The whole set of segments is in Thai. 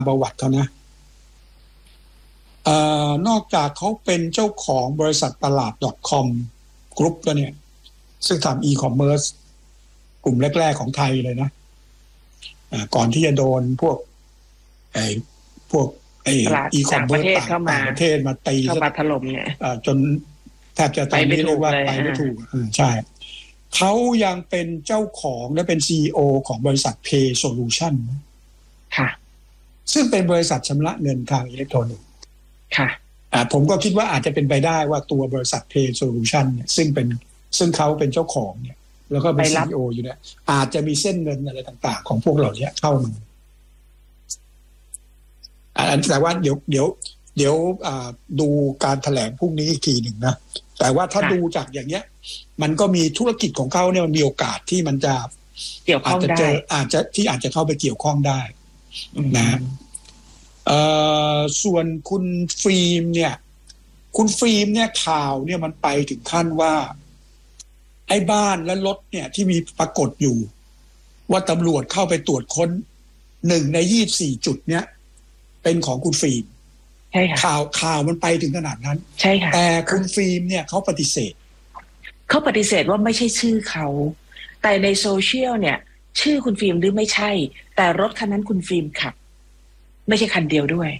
ประวัติเขานะนอกจากเขาเป็นเจ้าของบริษัทตลาด .com กรุ๊ปแล้วเนี่ยซึ่งทำ e-commerce กลุ่มแรกๆของไทยเลยนะก่อนที่จะโดนพวก e-commerce ต่างประเทศมาตีเข้ามาถล่มเนี่ยจนแทบจะตอนนี้เรียกว่าไปไม่ถูกใช่เขายังเป็นเจ้าของและเป็น CEO ของบริษัท Pay Solution ค่ะซึ่งเป็นบริษัทชำระเงินทางอิเล็กทรอนิกส์ค่ะผมก็คิดว่าอาจจะเป็นไปได้ว่าตัวบริษัท Pay Solution เนี่ยซึ่งเขาเป็นเจ้าของเนี่ยแล้วก็เป็น CEO อยู่เนี่ยอาจจะมีเส้นเงินอะไรต่างๆของพวกเหล่านี้เข้ามาแต่ว่าเดี๋ยวดูการแถลงพรุ่งนี้อีกทีหนึ่งนะแต่ว่าถ้าดูจากอย่างเงี้ยมันก็มีธุรกิจของเขาเนี่ยมันมีโอกาสที่มันจะเกี่ยวข้องได้อาจจะเข้าไปเกี่ยวข้องได้นะส่วนคุณฟิล์มเนี่ยข่าวเนี่ยมันไปถึงขั้นว่าไอ้บ้านและรถเนี่ยที่มีปรากฏอยู่ว่าตำรวจเข้าไปตรวจค้น1 ใน 24 จุดเนี่ยเป็นของคุณฟิล์มใช่ค่ะข่าวมันไปถึงขนาดนั้นใช่ค่ะแต่คุณฟิล์มเนี่ยเขาปฏิเสธว่าไม่ใช่ชื่อเขาแต่ในโซเชียลเนี่ยชื่อคุณฟิล์มหรือไม่ใช่แต่รถคันนั้นคุณฟิล์มขับไม่ใช่คันเดียวด้วย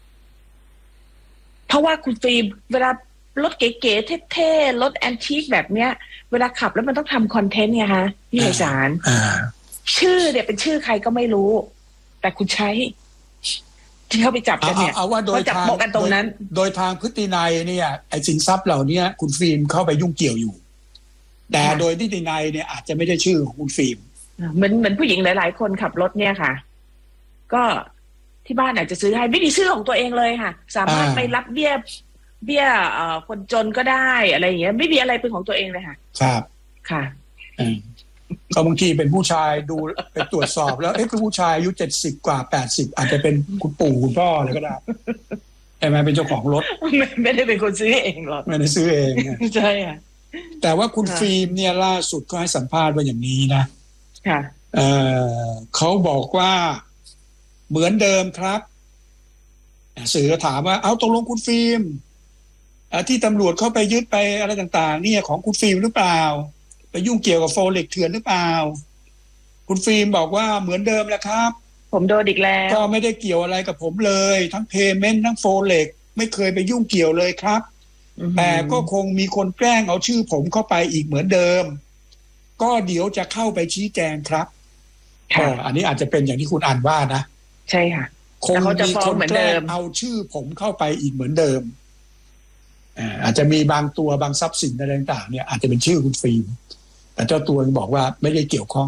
เพราะว่าคุณฟิล์มเวลารถเก๋ๆเท่ๆรถแอนทิคแบบเนี้ยเวลาขับแล้วมันต้องทำคอนเทนต์ไงฮะพี่ไพศาลชื่อเนี่ยเป็นชื่อใครก็ไม่รู้แต่คุณใช้ที่เขาไปจับกันเนี่ยเอาว่าโดยทางกันตรงนั้นโดยทางพฤตินัยเนี่ยไอ้สินทรัพย์เหล่านี้คุณฟิล์มเข้าไปยุ่งเกี่ยวอยู่แต่โดยนิตินัยเนี่ยอาจจะไม่ได้ชื่อของคุณฟิล์มเหมือนผู้หญิงหลายๆคนขับรถเนี่ยค่ะก็ที่บ้านอาจจะซื้อให้ไม่มีชื่อของตัวเองเลยค่ะสามารถไปรับเบี้ยคนจนก็ได้อะไรอย่างเงี้ยไม่มีอะไรเป็นของตัวเองเลยค่ะครับค่ะก็บางทีเป็นผู้ชายดูไปตรวจสอบแล้วเป็นผู้ชายอายุ70 กว่า80อาจจะเป็นคุณปู่คุณพ่ออะไรก็ได้ใช่ไหมเป็นเจ้าของรถไม่ได้เป็นคนซื้อเองหรอกไม่ได้ซื้อเองใช่ค่ะแต่ว่าคุณฟิล์มเนี่ยล่าสุดก็ให้สัมภาษณ์ว่าอย่างนี้นะค่ะเขาบอกว่าเหมือนเดิมครับสื่อถามว่าเอาตกลงคุณฟิล์มที่ตำรวจเข้าไปยึดไปอะไรต่างๆเนี่ยของคุณฟิล์มหรือเปล่าไปยุ่งเกี่ยวกับโฟเล็กเถื่อนหรือเปล่าคุณฟิล์มบอกว่าเหมือนเดิมแหละครับผมโดนอีกแล้วก็ไม่ได้เกี่ยวอะไรกับผมเลยทั้งเพย์เมนต์ทั้งโฟเล็กไม่เคยไปยุ่งเกี่ยวเลยครับแต่ก็คงมีคนแกล้งเอาชื่อผมเข้าไปอีกเหมือนเดิมก็เดี๋ยวจะเข้าไปชี้แจงครับอันนี้อาจจะเป็นอย่างที่คุณอ่านว่านะใช่ค่ะคงมีคนแกล้งเอาชื่อผมเข้าไปอีกเหมือนเดิมอาจจะมีบางตัวบางทรัพย์สินอะไรต่างๆเนี่ยอาจจะเป็นชื่อคุณฟิล์มแต่เจ้าตัวบอกว่าไม่ได้เกี่ยวข้อง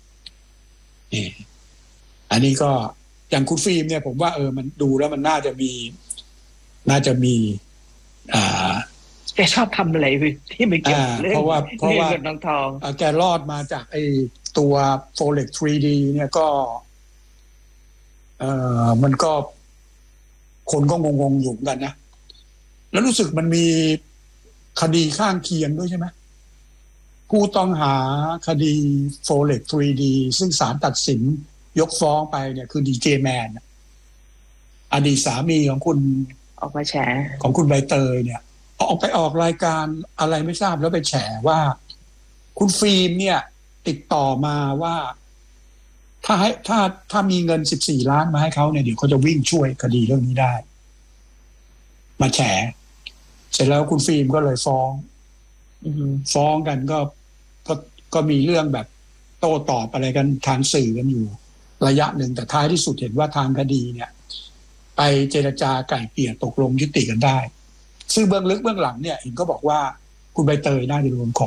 อันนี้ก็อย่างคุณฟิล์มเนี่ยผมว่ามันดูแล้วมันน่าจะมีแกชอบทำอะไรที่ไม่เกี่ยวเรื่องเพราะว่าเงินทองแกรอดมาจากไอ้ตัว Forex 3D เนี่ยก็มันก็คนก็งงๆอยู่เหมือนกันนะแล้วรู้สึกมันมีคดีข้างเคียงด้วยใช่ไหมผู้ต้องหาคดี Forex 3D ซึ่งศาลตัดสินยกฟ้องไปเนี่ยคือดีเจแมนอดีตสามีของคุณออกมาแฉของคุณใบเตยเนี่ยออกรายการอะไรไม่ทราบแล้วไปแฉว่าคุณฟิล์มเนี่ยติดต่อมาว่าถ้ามีเงิน14 ล้านมาให้เขาเนี่ยเดี๋ยวเขาจะวิ่งช่วยคดีเรื่องนี้ได้มาแฉเสร็จแล้วคุณฟิล์มก็เลยฟ้องกันก็มีเรื่องแบบโต้ตอบอะไรกันทางสื่อกันอยู่ระยะหนึ่งแต่ท้ายที่สุดเห็นว่าทางคดีเนี่ยไปเจรจาไกล่เกลี่ยตกลงยุติกันได้ซึ่งเบื้องลึกเบื้องหลังเนี่ยเห็นก็บอกว่าคุณใบเตยน่าจะโดนขอ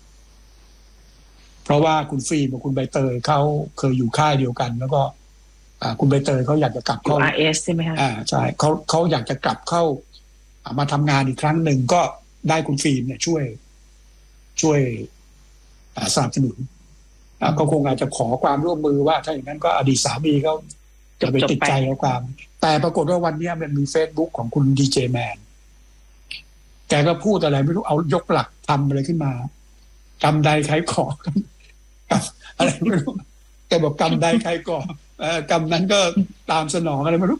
เพราะว่าคุณฟิล์มกับคุณใบเตยเขาเคยอยู่ค่ายเดียวกันแล้วก็คุณใบเตยเขาอยากจะกลับเข้า RS ใช่ไหมคะใช่เขาอยากจะกลับเข้ามาทำงานอีกครั้งหนึ่งก็ได้คุณฟิล์มเนี่ยช่วยสนับสนุนก็คงอาจจะขอความร่วมมือว่าถ้าอย่างนั้นก็อดีตสามีเขาจะไปติดใจเอาความแต่ปรากฏว่าวันนี้มันมี Facebook ของคุณดีเจแมนแกก็พูดอะไรไม่รู้เอายกหลักทำอะไรขึ้นมากรรมใดใครก่อกรรมอะไรไม่รู้แกบอกกรรมใดใครก่อกรรมนั้นก็ตามสนองอะไรไม่รู้